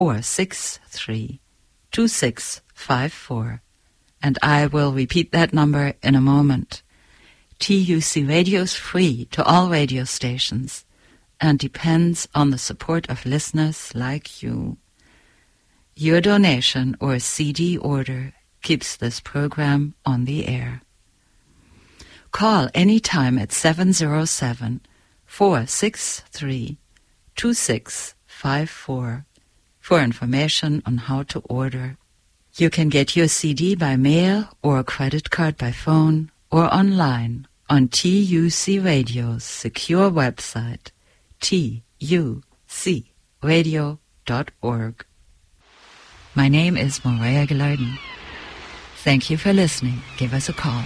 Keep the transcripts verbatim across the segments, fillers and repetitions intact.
four six three, two six five four, and I will repeat that number in a moment. T U C Radio is free to all radio stations and depends on the support of listeners like you. Your donation or C D order keeps this program on the air. Call anytime at seven zero seven, four six three, two six five four for information on how to order. You can get your C D by mail or a credit card by phone or online on T U C Radio's secure website, T U C radio dot org. My name is Maria Gilardin. Thank you for listening. Give us a call.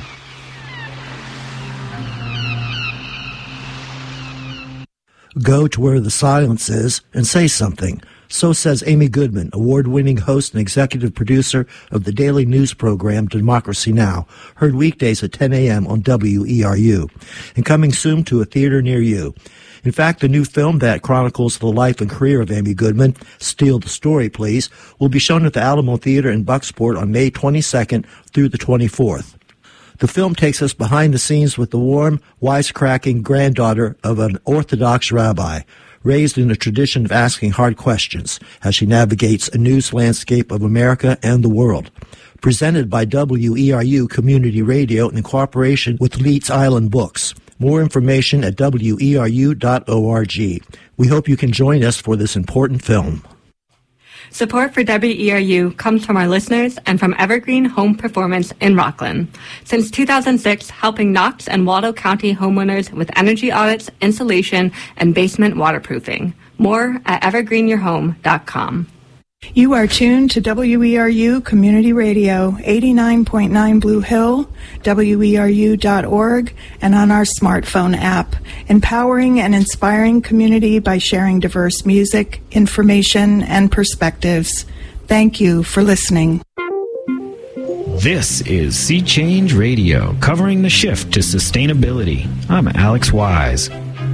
Go to where the silence is and say something. So says Amy Goodman, award-winning host and executive producer of the daily news program Democracy Now!, heard weekdays at ten a.m. on W E R U, and coming soon to a theater near you. In fact, the new film that chronicles the life and career of Amy Goodman, Steal the Story, Please, will be shown at the Alamo Theater in Bucksport on May twenty-second through the twenty-fourth. The film takes us behind the scenes with the warm, wisecracking granddaughter of an Orthodox rabbi, raised in a tradition of asking hard questions as she navigates a news landscape of America and the world. Presented by W E R U Community Radio in cooperation with Leeds Island Books. More information at W E R U dot org. We hope you can join us for this important film. Support for W E R U comes from our listeners and from Evergreen Home Performance in Rockland. Since two thousand six, helping Knox and Waldo County homeowners with energy audits, insulation, and basement waterproofing. More at evergreen your home dot com. You are tuned to W E R U Community Radio, eighty-nine point nine Blue Hill, W E R U dot org, and on our smartphone app, empowering and inspiring community by sharing diverse music, information, and perspectives. Thank you for listening. This is Sea Change Radio, covering the shift to sustainability. I'm Alex Wise.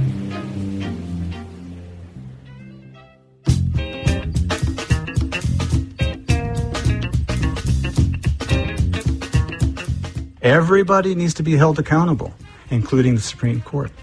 Everybody needs to be held accountable, including the Supreme Court.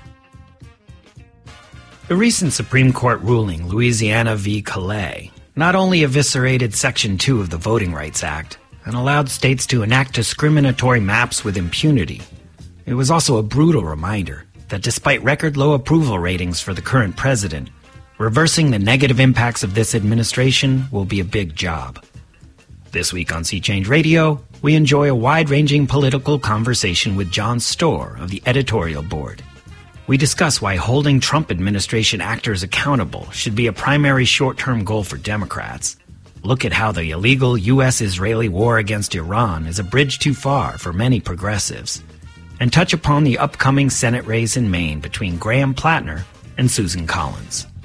The recent Supreme Court ruling, Louisiana v. Calais, not only eviscerated Section two of the Voting Rights Act and allowed states to enact discriminatory maps with impunity, it was also a brutal reminder that despite record low approval ratings for the current president, reversing the negative impacts of this administration will be a big job. This week on Sea Change Radio, we enjoy a wide-ranging political conversation with John Storr of the editorial board. We discuss why holding Trump administration actors accountable should be a primary short-term goal for Democrats, look at how the illegal U S-Israeli war against Iran is a bridge too far for many progressives, and touch upon the upcoming Senate race in Maine between Graham Plattner and Susan Collins.